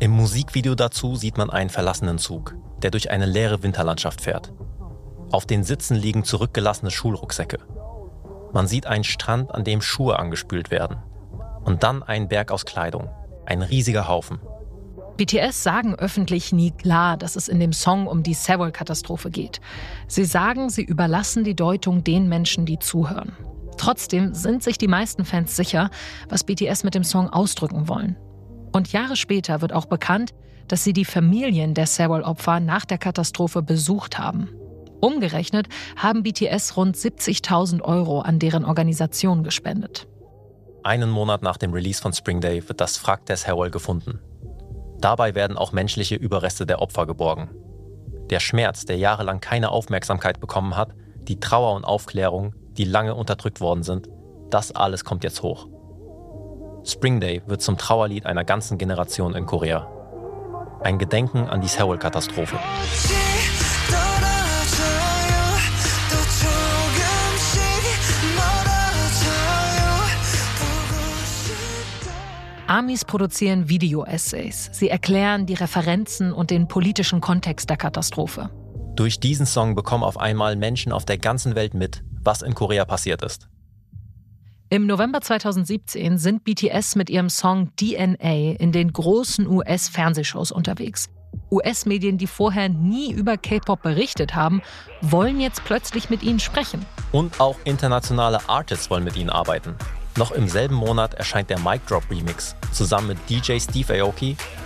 Im Musikvideo dazu sieht man einen verlassenen Zug, der durch eine leere Winterlandschaft fährt. Auf den Sitzen liegen zurückgelassene Schulrucksäcke. Man sieht einen Strand, an dem Schuhe angespült werden. Und dann einen Berg aus Kleidung. Ein riesiger Haufen. BTS sagen öffentlich nie klar, dass es in dem Song um die Sewol-Katastrophe geht. Sie sagen, sie überlassen die Deutung den Menschen, die zuhören. Trotzdem sind sich die meisten Fans sicher, was BTS mit dem Song ausdrücken wollen. Und Jahre später wird auch bekannt, dass sie die Familien der Sewol-Opfer nach der Katastrophe besucht haben. Umgerechnet haben BTS rund 70.000 € an deren Organisation gespendet. Einen Monat nach dem Release von Spring Day wird das Wrack der Sewol gefunden. Dabei werden auch menschliche Überreste der Opfer geborgen. Der Schmerz, der jahrelang keine Aufmerksamkeit bekommen hat, die Trauer und Aufklärung, die lange unterdrückt worden sind, das alles kommt jetzt hoch. Spring Day wird zum Trauerlied einer ganzen Generation in Korea. Ein Gedenken an die Sewol-Katastrophe. ARMYs produzieren Video-Essays. Sie erklären die Referenzen und den politischen Kontext der Katastrophe. Durch diesen Song bekommen auf einmal Menschen auf der ganzen Welt mit, was in Korea passiert ist. Im November 2017 sind BTS mit ihrem Song DNA in den großen US-Fernsehshows unterwegs. US-Medien, die vorher nie über K-Pop berichtet haben, wollen jetzt plötzlich mit ihnen sprechen. Und auch internationale Artists wollen mit ihnen arbeiten. Noch im selben Monat erscheint der Mic Drop Remix zusammen mit DJ Steve Aoki